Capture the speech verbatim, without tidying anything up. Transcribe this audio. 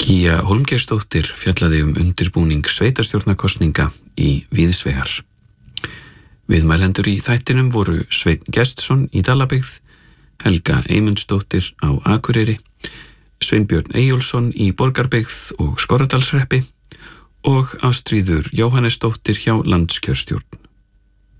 Gígja Hólmgeirsdóttir fjallaði um undirbúning sveitarstjórnarkosninga í Víðsvegar. Viðmælendur í þættinum voru Sveinn Gestsson í Dalabyggð, Helga Eymundsdóttir á Akureyri, Sveinbjörn Eyjólfsson í Borgarbyggð og Skorradalshreppi og Ástríður Jóhannesdóttir hjá Landskjörstjórn.